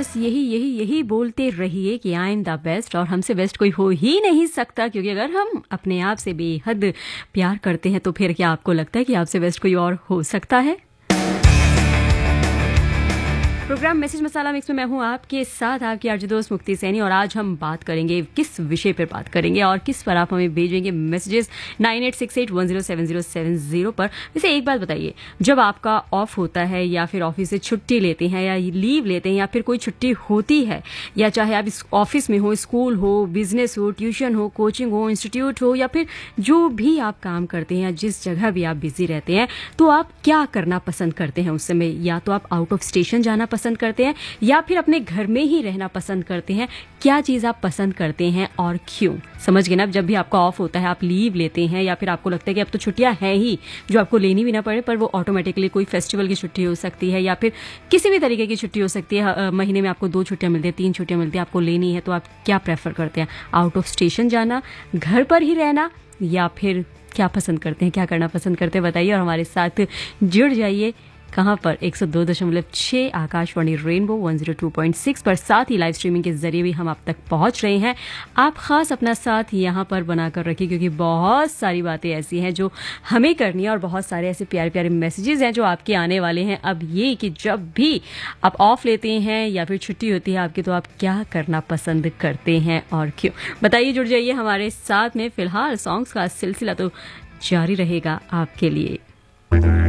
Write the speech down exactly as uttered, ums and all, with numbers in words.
बस यही यही यही बोलते रहिए कि आई एम द बेस्ट, और हमसे बेस्ट कोई हो ही नहीं सकता, क्योंकि अगर हम अपने आप से बेहद प्यार करते हैं तो फिर क्या आपको लगता है कि आपसे बेस्ट कोई और हो सकता है? प्रोग्राम मैसेज मसाला मिक्स में मैं हूं आपके साथ, आपकी आरजे दोस्त मुक्ति सैनी, और आज हम बात करेंगे, किस विषय पर बात करेंगे और किस पर आप हमें भेजेंगे messages nine eight six eight one zero seven zero seven zero पर। वैसे एक बात बताइए, जब आपका ऑफ होता है या फिर ऑफिस से छुट्टी लेते हैं या लीव लेते हैं या फिर कोई छुट्टी होती है, या चाहे आप ऑफिस में हो, स्कूल हो, बिजनेस हो, ट्यूशन हो, कोचिंग हो, इंस्टीट्यूट हो, या फिर जो भी आप काम करते हैं, जिस जगह भी आप बिजी रहते हैं, तो आप क्या करना पसंद करते हैं उस समय? या तो आप आउट ऑफ स्टेशन जाना पसंद करते हैं या फिर अपने घर में ही रहना पसंद करते हैं? क्या चीज आप पसंद करते हैं और क्यों? समझ गए ना? जब भी आपका ऑफ होता है, आप लीव लेते हैं या फिर आपको लगता है कि अब तो छुट्टियां हैं ही जो आपको लेनी भी ना पड़े, पर वो ऑटोमेटिकली कोई फेस्टिवल की छुट्टी हो सकती है या फिर किसी भी तरीके की छुट्टी हो सकती है, महीने में आपको दो छुट्टियां मिलती है, तीन छुट्टियां मिलती है, आपको लेनी है, तो आप क्या प्रेफर करते हैं? आउट ऑफ स्टेशन जाना, घर पर ही रहना, या फिर क्या पसंद करते हैं, क्या करना पसंद करते हैं? बताइए और हमारे साथ जुड़ जाइए। कहाँ पर? एक सौ दो दशमलव छह Akashvani rainbow one zero two point six पर, साथ ही लाइव स्ट्रीमिंग के जरिए भी हम आप तक पहुंच रहे हैं। आप खास अपना साथ यहाँ पर बनाकर रखिए, क्योंकि बहुत सारी बातें ऐसी हैं जो हमें करनी है और बहुत सारे ऐसे प्यारे प्यारे मैसेजेस हैं जो आपके आने वाले हैं। अब ये कि जब भी आप ऑफ लेते हैं या फिर छुट्टी होती है आपकी, तो आप क्या करना पसंद करते हैं और क्यों? बताइए, जुड़ जाइए हमारे साथ में। फिलहाल सॉन्ग्स का सिलसिला तो जारी रहेगा आपके लिए।